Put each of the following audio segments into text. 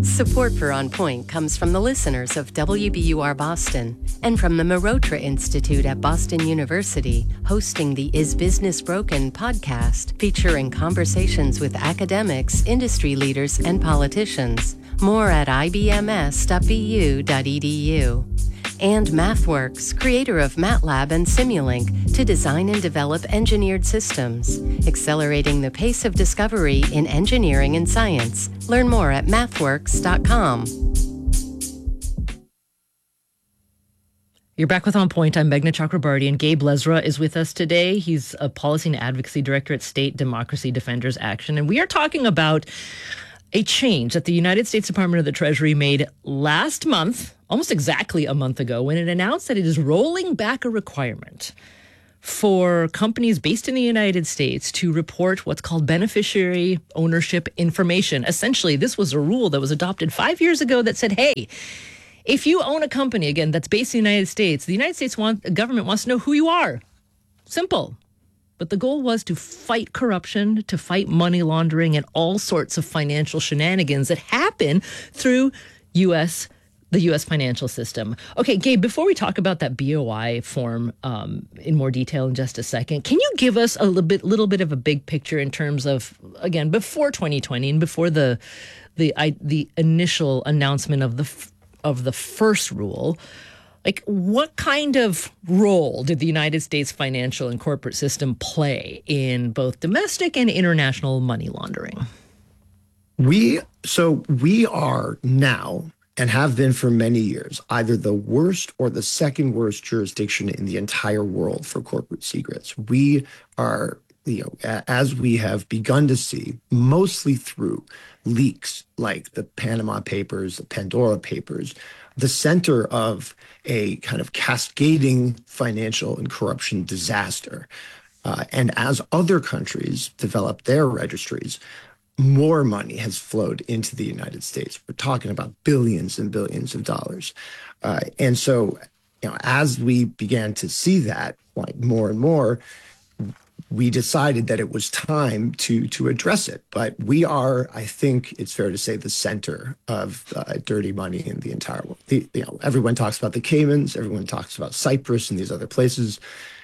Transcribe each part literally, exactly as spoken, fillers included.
Support for On Point comes from the listeners of W B U R Boston and from the Marotra Institute at Boston University, hosting the Is Business Broken podcast, featuring conversations with academics, industry leaders, and politicians. More at I B M S dot B U dot E D U. And MathWorks, creator of MATLAB and Simulink, to design and develop engineered systems, accelerating the pace of discovery in engineering and science. Learn more at mathworks dot com. You're back with On Point. I'm Meghna Chakrabarty, and Gabe Lezra is with us today. He's a policy and advocacy director at State Democracy Defenders Action, and we are talking about a change that the United States Department of the Treasury made last month, almost exactly a month ago, when it announced that it is rolling back a requirement for companies based in the United States to report what's called beneficiary ownership information. Essentially, this was a rule that was adopted five years ago that said, hey, if you own a company, again, that's based in the United States, the United States want, the government wants to know who you are. Simple. But the goal was to fight corruption, to fight money laundering, and all sorts of financial shenanigans that happen through U S the U S financial system. Okay, Gabe, before we talk about that B O I form um, in more detail in just a second, can you give us a little bit, little bit of a big picture in terms of, again, before twenty twenty and before the the I, the initial announcement of the of the first rule? Like, what kind of role did the United States financial and corporate system play in both domestic and international money laundering? We so we are now, and have been for many years, either the worst or the second worst jurisdiction in the entire world for corporate secrets. We are, you know, as we have begun to see, mostly through leaks like the Panama Papers, the Pandora Papers, the center of a kind of cascading financial and corruption disaster. Uh, and as other countries develop their registries, more money has flowed into the United States. We're talking about billions and billions of dollars. Uh, and so, you know, as we began to see that, like more and more, we decided that it was time to to address it. But we are, I think it's fair to say, the center of uh, dirty money in the entire world. The, you know, everyone talks about the Caymans, everyone talks about Cyprus and these other places.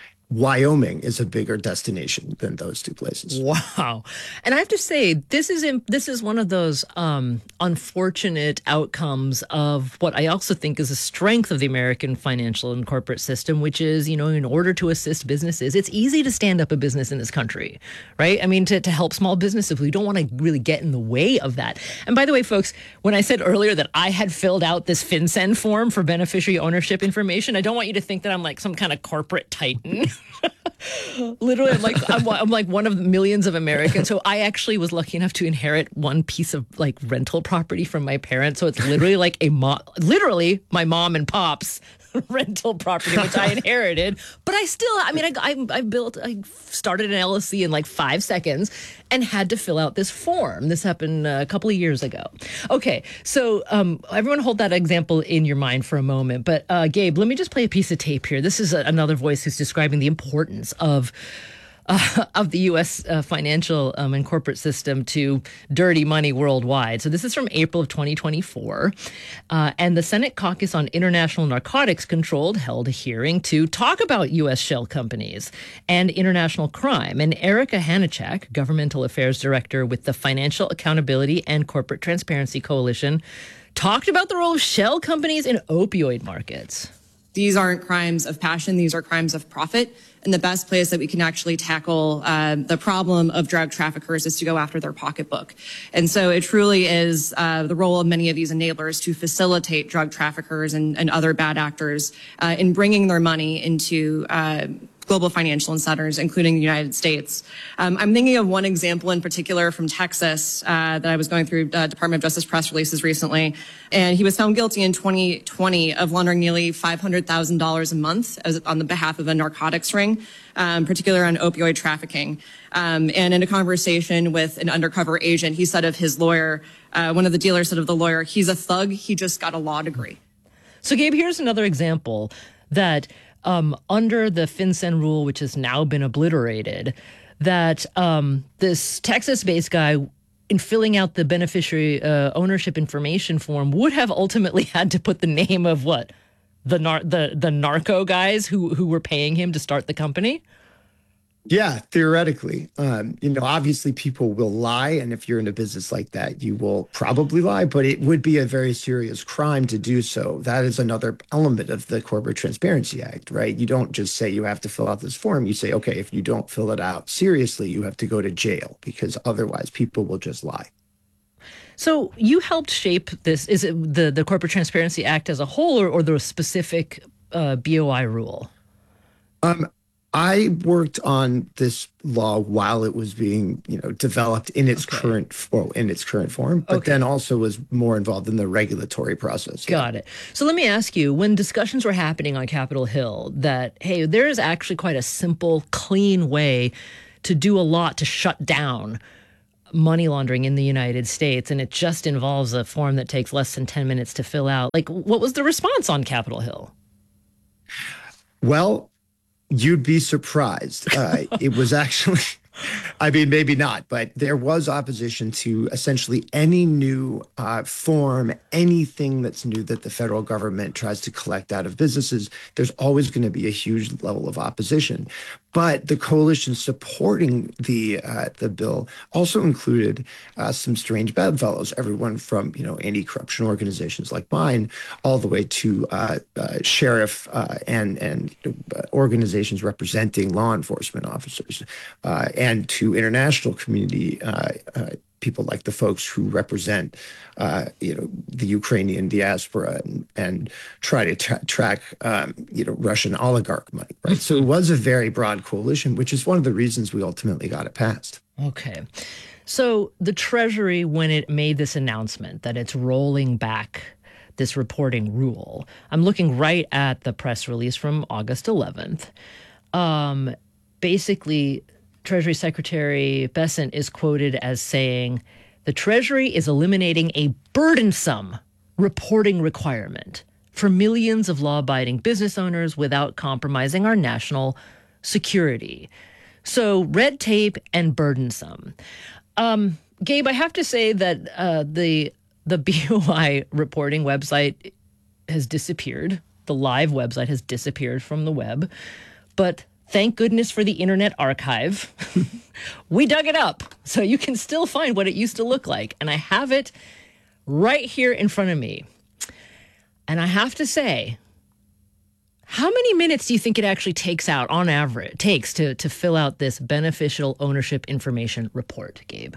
Wyoming is a bigger destination than those two places. Wow. And I have to say, this is in, this is one of those um, unfortunate outcomes of what I also think is a strength of the American financial and corporate system, which is, you know, in order to assist businesses, it's easy to stand up a business in this country, right? I mean, to, to help small businesses, we don't want to really get in the way of that. And by the way, folks, when I said earlier that I had filled out this FinCEN form for beneficiary ownership information, I don't want you to think that I'm like some kind of corporate titan. Literally, I'm like I'm, I'm like one of millions of Americans. So I actually was lucky enough to inherit one piece of like rental property from my parents. So it's literally like a mo- literally my mom and pop's rental property, which I inherited. But I still, I mean, I, I, I built, I started an L L C in like five seconds and had to fill out this form. This happened a couple of years ago. Okay, so um, everyone hold that example in your mind for a moment. But uh, Gabe, let me just play a piece of tape here. This is a, another voice who's describing the importance of Uh, of the U S uh, financial um, and corporate system to dirty money worldwide. So this is from April of twenty twenty-four. Uh, and the Senate Caucus on International Narcotics Control held a hearing to talk about U S shell companies and international crime. And Erica Hanichak, Governmental Affairs Director with the Financial Accountability and Corporate Transparency Coalition, talked about the role of shell companies in opioid markets. These aren't crimes of passion. These are crimes of profit. And the best place that we can actually tackle uh, the problem of drug traffickers is to go after their pocketbook. And so it truly is uh, the role of many of these enablers to facilitate drug traffickers and, and other bad actors uh, in bringing their money into uh, global financial centers, including the United States. Um, I'm thinking of one example in particular from Texas uh, that I was going through uh, Department of Justice press releases recently. And he was found guilty in twenty twenty of laundering nearly five hundred thousand dollars a month as, on the behalf of a narcotics ring, um, particularly on opioid trafficking. Um, and in a conversation with an undercover agent, he said of his lawyer, uh, one of the dealers said of the lawyer, he's a thug, he just got a law degree. So Gabe, here's another example that Um, under the FinCEN rule, which has now been obliterated, that um, this Texas-based guy in filling out the beneficiary uh, ownership information form, would have ultimately had to put the name of what? The nar- the the narco guys who who were paying him to start the company? Yeah, theoretically. Um, you know, obviously people will lie. And if you're in a business like that, you will probably lie, but it would be a very serious crime to do so. That is another element of the Corporate Transparency Act, right? You don't just say you have to fill out this form. You say, okay, if you don't fill it out seriously, you have to go to jail, because otherwise people will just lie. So you helped shape this. Is it the, the Corporate Transparency Act as a whole, or, or the specific uh, B O I rule? Um, I worked on this law while it was being, you know, developed in its Okay. current, well, in its current form, but Okay. then also was more involved in the regulatory process. Yeah. Got it. So let me ask you, when discussions were happening on Capitol Hill that, hey, there is actually quite a simple, clean way to do a lot to shut down money laundering in the United States, and it just involves a form that takes less than ten minutes to fill out. Like, what was the response on Capitol Hill? Well, you'd be surprised. Uh, it was actually, I mean, maybe not, but there was opposition to essentially any new uh, form, anything that's new that the federal government tries to collect out of businesses. There's always going to be a huge level of opposition. But the coalition supporting the uh, the bill also included uh, some strange bedfellows, everyone from, you know, anti-corruption organizations like mine, all the way to uh, uh, sheriff uh, and and uh, organizations representing law enforcement officers, uh, and to international community uh, uh, people like the folks who represent, uh, you know, the Ukrainian diaspora and, and try to tra- track, um, you know, Russian oligarch money, right? So it was a very broad coalition, which is one of the reasons we ultimately got it passed. Okay. So the Treasury, when it made this announcement that it's rolling back this reporting rule, I'm looking right at the press release from August eleventh. Um, basically, Treasury Secretary Bessent is quoted as saying, the Treasury is eliminating a burdensome reporting requirement for millions of law-abiding business owners without compromising our national security. So red tape and burdensome. Um, Gabe, I have to say that uh, the the B O I reporting website has disappeared. The live website has disappeared from the web. But thank goodness for the Internet Archive. We dug it up, so you can still find what it used to look like. And I have it right here in front of me. And I have to say, how many minutes do you think it actually takes out on average, takes to, to fill out this beneficial ownership information report, Gabe?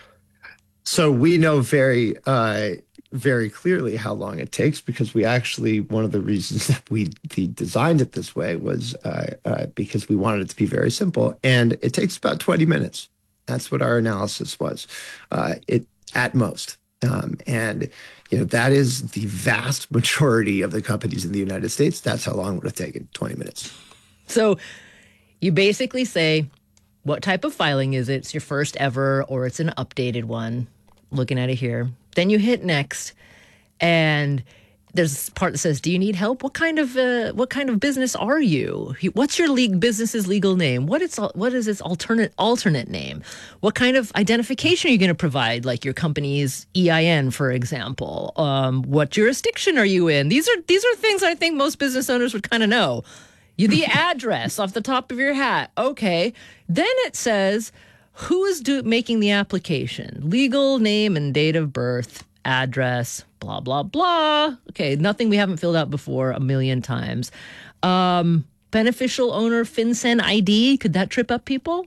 So we know very, uh, very clearly how long it takes, because we actually, one of the reasons that we, we designed it this way was uh, uh, because we wanted it to be very simple. And it takes about twenty minutes. That's what our analysis was, uh, it at most. Um, and, you know, that is the vast majority of the companies in the United States. That's how long it would have taken, twenty minutes. So you basically say, what type of filing is it? It's your first ever, or it's an updated one. Looking at it here. Then you hit next, and there's a part that says, do you need help? What kind of uh, what kind of business are you? What's your league business's legal name? What it's what is its alternate alternate name? What kind of identification are you going to provide, like your company's E I N, for example? Um, what jurisdiction are you in? These are these are things I think most business owners would kind of know. You the address off the top of your hat. Okay. Then it says, who is do, making the application? Legal name and date of birth, address, blah, blah, blah. Okay, nothing we haven't filled out before a million times. Um, beneficial owner FinCEN I D, could that trip up people?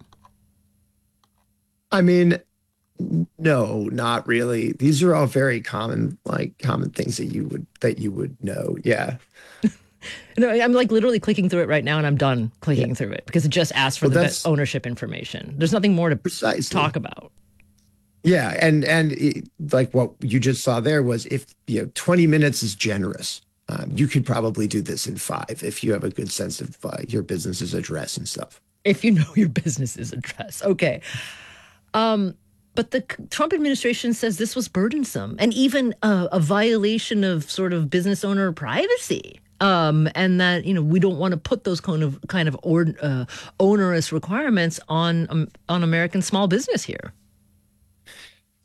I mean, no, not really. These are all very common, like common things that you would that you would know. Yeah. No, I'm like literally clicking through it right now, and I'm done clicking yeah. through it because it just asks for well, the ownership information. There's nothing more to precisely talk about. Yeah, and and it, like what you just saw there was, if you know, twenty minutes is generous. Um, you could probably do this in five if you have a good sense of uh, your business's address and stuff. If you know your business's address, okay. Um, but the Trump administration says this was burdensome and even a, a violation of sort of business owner privacy. Um, and that, you know, we don't want to put those kind of kind of or, uh, onerous requirements on um, on American small business here.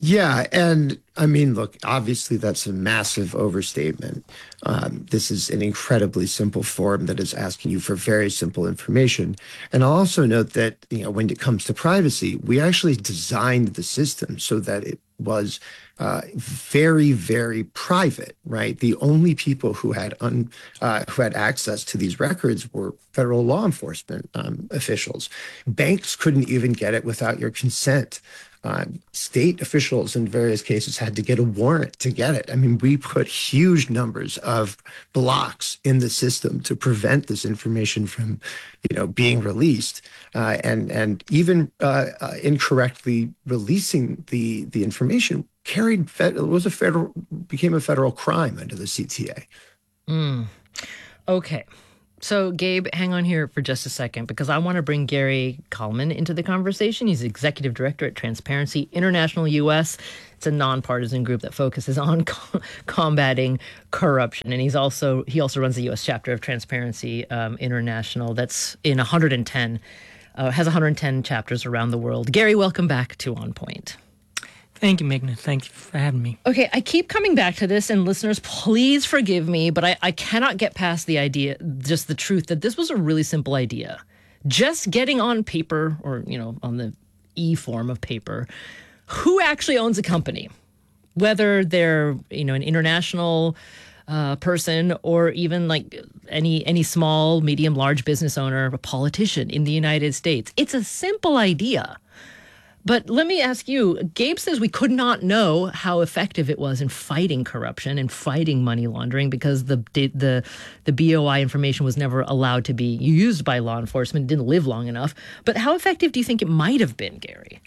Yeah, and I mean, look, obviously that's a massive overstatement. Um, this is an incredibly simple form that is asking you for very simple information. And I'll also note that, you know, when it comes to privacy, we actually designed the system so that it was uh, very, very private, right? The only people who had un, uh, who had access to these records were federal law enforcement um, officials. Banks couldn't even get it without your consent. Uh, state officials in various cases had to get a warrant to get it. I mean, we put huge numbers of blocks in the system to prevent this information from, you know, being released, uh, and and even uh, uh, incorrectly releasing the the information carried fed, was a federal became a federal crime under the C T A. Mm. Okay. So, Gabe, hang on here for just a second, because I want to bring Gary Kallman into the conversation. He's executive director at Transparency International U S. It's a nonpartisan group that focuses on co- combating corruption, and he's also he also runs the U S chapter of Transparency um, International. That's in one hundred ten, uh, has one hundred ten chapters around the world. Gary, welcome back to On Point. Thank you, Meghna. Thank you for having me. Okay, I keep coming back to this, and listeners, please forgive me, but I, I cannot get past the idea, just the truth, that this was a really simple idea. Just getting on paper, or, you know, on the e-form of paper, who actually owns a company, whether they're, you know, an international uh, person or even like any any small, medium, large business owner, a politician in the United States. It's a simple idea. But let me ask you, Gabe says we could not know how effective it was in fighting corruption and fighting money laundering because the the the B O I information was never allowed to be used by law enforcement. It didn't live long enough. But how effective do you think it might have been, Gary?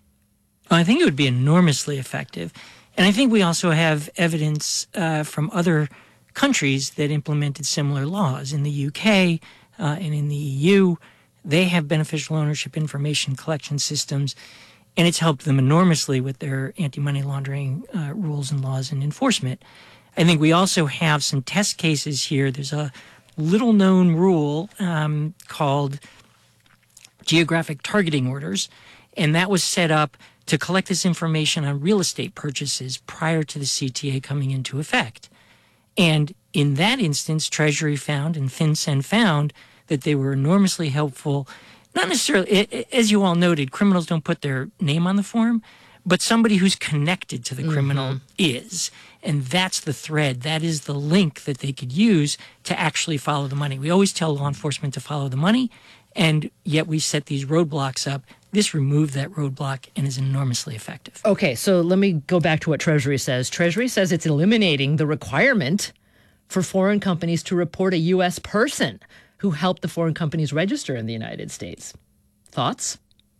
I think it would be enormously effective. And I think we also have evidence uh, from other countries that implemented similar laws. In the U K uh, and in the E U, they have beneficial ownership information collection systems, and it's helped them enormously with their anti-money laundering uh, rules and laws and enforcement. I think we also have some test cases here. There's a little-known rule um, called geographic targeting orders, and that was set up to collect this information on real estate purchases prior to the C T A coming into effect. And in that instance, Treasury found and FinCEN found that they were enormously helpful. Not necessarily, as you all noted, criminals don't put their name on the form, but somebody who's connected to the criminal mm-hmm. is. And that's the thread. That is the link that they could use to actually follow the money. We always tell law enforcement to follow the money, and yet we set these roadblocks up. This removed that roadblock and is enormously effective. Okay, so let me go back to what Treasury says. Treasury says it's eliminating the requirement for foreign companies to report a U S person who helped the foreign companies register in the United States. Thoughts?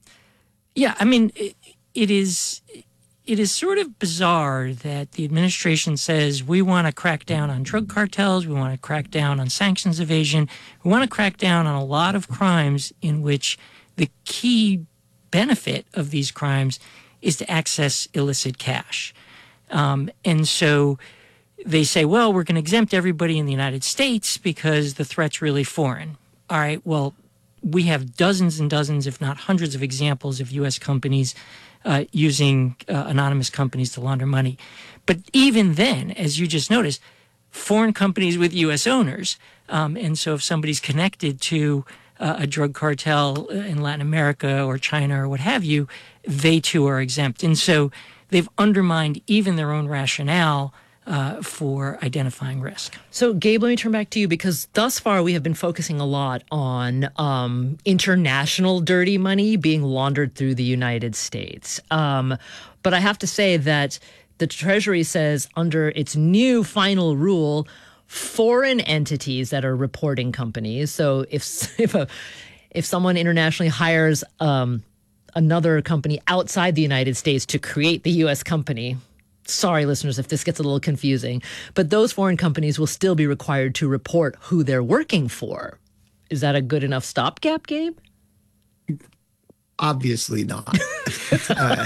Yeah, I mean, it, it is it is sort of bizarre that the administration says we want to crack down on drug cartels, we want to crack down on sanctions evasion, we want to crack down on a lot of crimes in which the key benefit of these crimes is to access illicit cash. Um, and so they say, well, we're going to exempt everybody in the United States because the threat's really foreign. All right, well, we have dozens and dozens, if not hundreds of examples of U S companies uh, using uh, anonymous companies to launder money. But even then, as you just noticed, foreign companies with U S owners. Um, and so if somebody's connected to uh, a drug cartel in Latin America or China or what have you, they too are exempt. And so they've undermined even their own rationale Uh, for identifying risk. So, Gabe, let me turn back to you, because thus far we have been focusing a lot on um, international dirty money being laundered through the United States. Um, but I have to say that the Treasury says under its new final rule, foreign entities that are reporting companies. So if if a if someone internationally hires um, another company outside the United States to create the U S company, sorry, listeners, if this gets a little confusing, but those foreign companies will still be required to report who they're working for. Is that a good enough stopgap, Gabe? Obviously not. uh,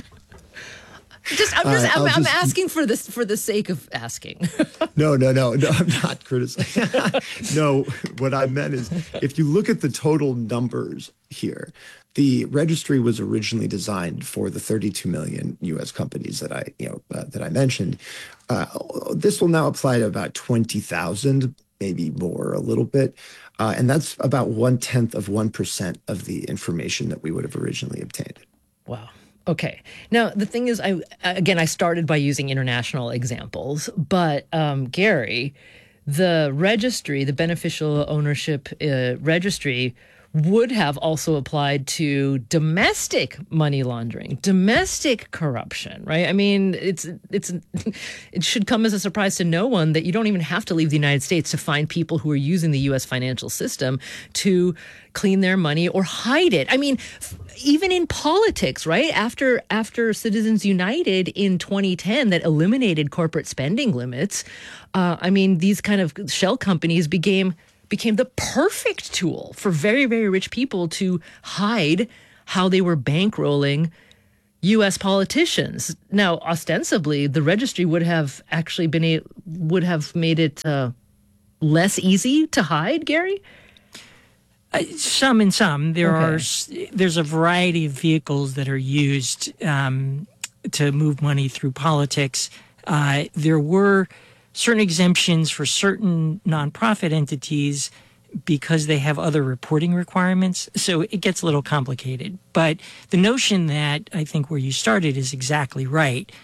just, I'm, just, uh, I'm, I'm just, asking for this for the sake of asking. no, no, no, no, I'm not criticizing. No, what I meant is if you look at the total numbers here, the registry was originally designed for the thirty-two million U S companies that I, you know, uh, that I mentioned. Uh, this will now apply to about twenty thousand, maybe more, a little bit. Uh, and that's about one tenth of one percent of the information that we would have originally obtained. Wow. Okay. Now, the thing is, I again, I started by using international examples, but um, Gary, the registry, the beneficial ownership uh, registry, would have also applied to domestic money laundering, domestic corruption, right? I mean, it's it's it should come as a surprise to no one that you don't even have to leave the United States to find people who are using the U S financial system to clean their money or hide it. I mean, even in politics, right? After after Citizens United in twenty ten that eliminated corporate spending limits, uh, I mean, these kind of shell companies became became the perfect tool for very, very rich people to hide how they were bankrolling U S politicians. Now, ostensibly, the registry would have actually been a would have made it uh, less easy to hide, Gary? Uh, some and some. There Okay. are s- there's a variety of vehicles that are used um, to move money through politics. Uh, there were certain exemptions for certain nonprofit entities because they have other reporting requirements. So it gets a little complicated. But the notion that I think where you started is exactly right.